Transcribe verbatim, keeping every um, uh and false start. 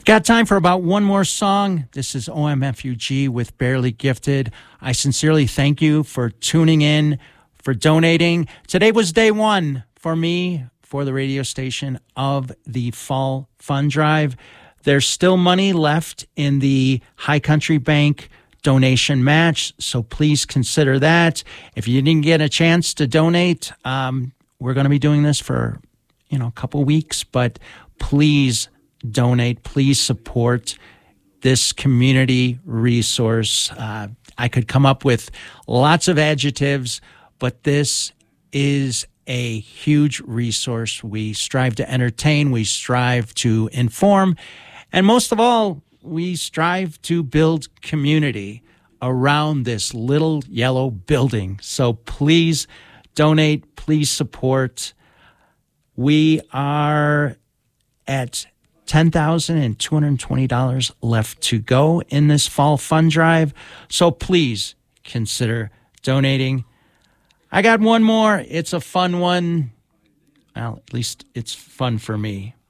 Got time for about one more song. This is O M F U G with Barely Gifted. I sincerely thank you for tuning in, for donating. Today was day one for me, for the radio station, of the Fall Fund Drive. There's still money left in the High Country Bank donation match, so please consider that. If you didn't get a chance to donate, um, we're going to be doing this for, you know, a couple weeks, but please donate. Please support this community resource. Uh, I could come up with lots of adjectives, but this is a huge resource. We strive to entertain, we strive to inform, and most of all, we strive to build community around this little yellow building. So please donate, please support. We are at ten thousand two hundred twenty dollars left to go in this Fall Fund Drive. So please consider donating. I got one more. It's a fun one. Well, at least it's fun for me.